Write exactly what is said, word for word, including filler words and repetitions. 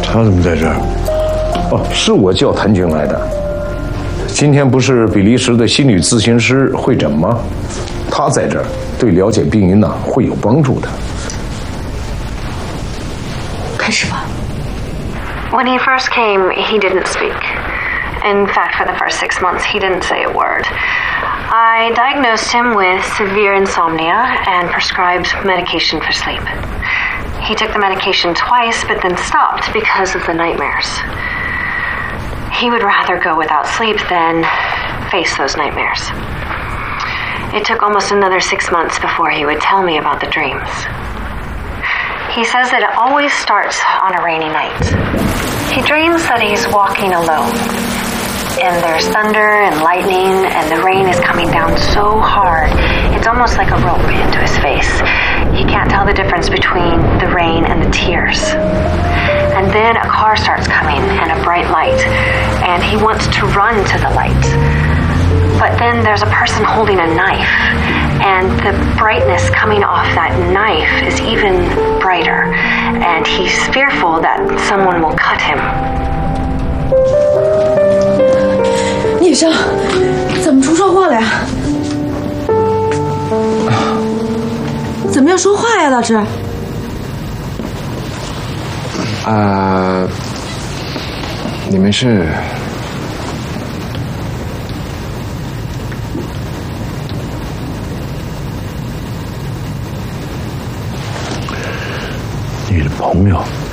他怎么在这儿？ 哦，是我叫谭军来的。今天不是比利时的心理咨询师会诊吗？他在这儿，对了解病因呢会有帮助的。 开始吧。 When he first came, he didn't speak. In fact, for the first six months, he didn't say a word. I diagnosed him with severe insomnia and prescribed medication for sleep. He took the medication twice, but then stopped because of the nightmares. He would rather go without sleep than face those nightmares. It took almost another six months before he would tell me about the dreams. He says that it always starts on a rainy night. He dreams that he's walking alone, and there's thunder and lightning, and the rain is coming down so hard, it's almost like a rope into his face. He can't tell the difference between the rain and the tears. And then a car starts coming and a bright light, and he wants to run to the light. But then there's a person holding a knife, and the brightness coming off that knife is even brighter, and he's fearful that someone will cut him. 叶生，怎么出车祸了呀？怎么样说话呀，老师？ 啊，你们是？ 你的朋友。